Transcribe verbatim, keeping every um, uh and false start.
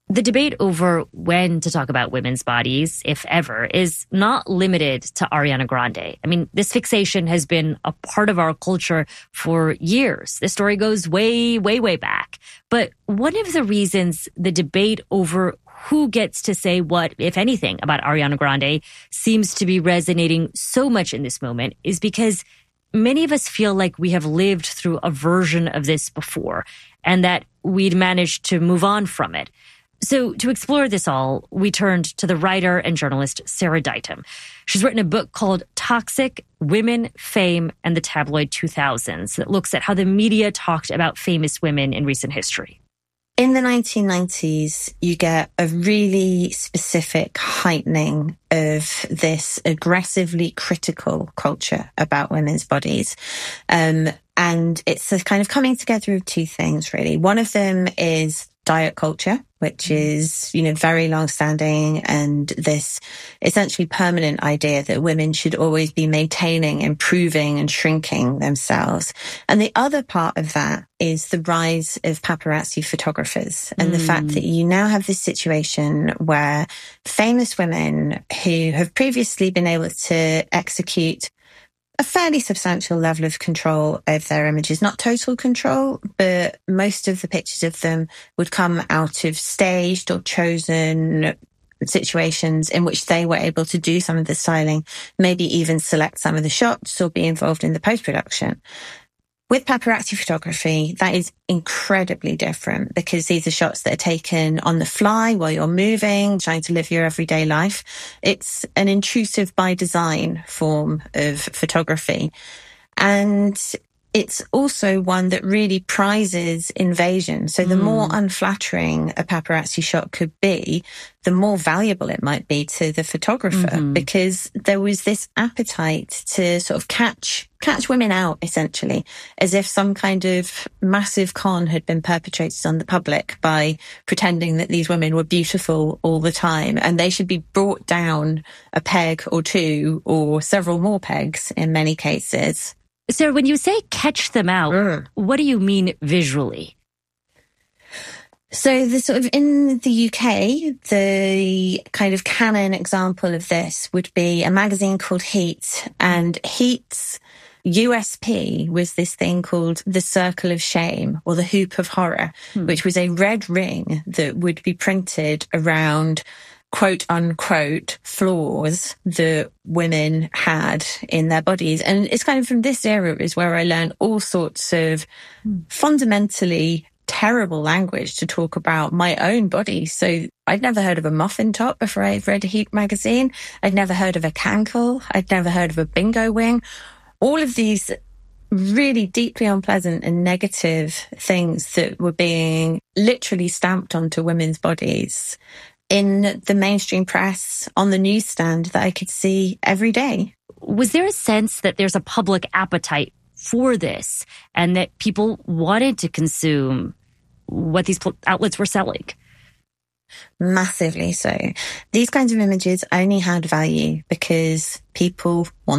The debate over when to talk about women's bodies, if ever, is not limited to Ariana Grande. I mean, this fixation has been a part of our culture for years. The story goes way, way, way back. But one of the reasons the debate over who gets to say what, if anything, about Ariana Grande seems to be resonating so much in this moment is because many of us feel like we have lived through a version of this before and that we'd managed to move on from it. So to explore this all, we turned to the writer and journalist Sarah Ditum. She's written a book called Toxic: Women, Fame, and the Tabloid two thousands that looks at how the media talked about famous women in recent history. In the nineteen nineties, you get a really specific heightening of this aggressively critical culture about women's bodies. Um, and it's a kind of coming together of two things, really. One of them is diet culture, which is, you know, very long-standing, and this essentially permanent idea that women should always be maintaining, improving, and shrinking themselves. And the other part of that is the rise of paparazzi photographers and mm. the fact that you now have this situation where famous women who have previously been able to execute a fairly substantial level of control over their images, not total control, but most of the pictures of them would come out of staged or chosen situations in which they were able to do some of the styling, maybe even select some of the shots or be involved in the post-production. With paparazzi photography, that is incredibly different because these are shots that are taken on the fly while you're moving, trying to live your everyday life. It's an intrusive by design form of photography. And it's also one that really prizes invasion. So the mm. more unflattering a paparazzi shot could be, the more valuable it might be to the photographer mm-hmm. because there was this appetite to sort of catch catch women out, essentially, as if some kind of massive con had been perpetrated on the public by pretending that these women were beautiful all the time and they should be brought down a peg or two or several more pegs in many cases. Sarah, when you say catch them out, mm. what do you mean visually? So the sort of in the U K, the kind of canon example of this would be a magazine called Heat, and Heat's U S P was this thing called the Circle of Shame or the Hoop of Horror, hmm. which was a red ring that would be printed around quote unquote flaws that women had in their bodies. And it's kind of from this era is where I learned all sorts of mm. fundamentally terrible language to talk about my own body. So I'd never heard of a muffin top before I read Heat magazine. I'd never heard of a cankle. I'd never heard of a bingo wing. All of these really deeply unpleasant and negative things that were being literally stamped onto women's bodies in the mainstream press, on the newsstand, that I could see every day. Was there a sense that there's a public appetite for this and that people wanted to consume what these outlets were selling? Massively so. These kinds of images only had value because people wanted